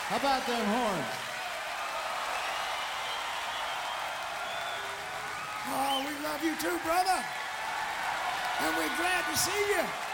How about them horns? Oh, we love you too, brother. And we're glad to see you.